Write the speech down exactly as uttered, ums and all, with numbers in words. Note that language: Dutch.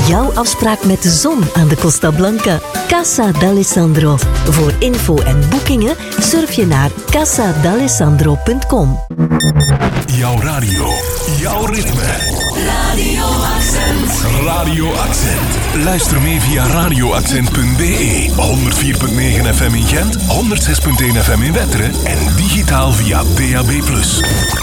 jouw afspraak met de zon aan de Costa Blanca. Casa d'Alessandro. Voor info en boekingen surf je naar casa d'alessandro punt com. Jouw radio, jouw ritme. Radio Accent. Radio Accent. Luister mee via radioaccent punt be, honderd vier komma negen F M in Gent, honderd zes komma één F M in Wetteren en digitaal via D A B plus.